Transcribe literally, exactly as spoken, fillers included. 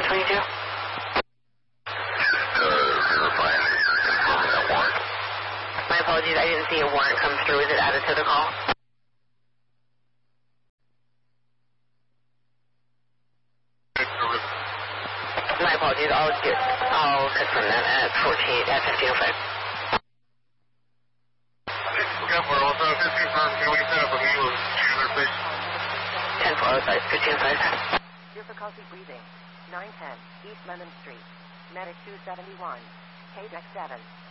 twenty-two? My apologies, I didn't see a warrant come through. Is it added to the call? My apologies, I'll get, I'll confirm that at fourteen, at fifteen oh five. ten four oh five, fifteen oh five. Difficulty breathing. nine ten, East Lemon Street. Medic two seventy-one. K D E C seven.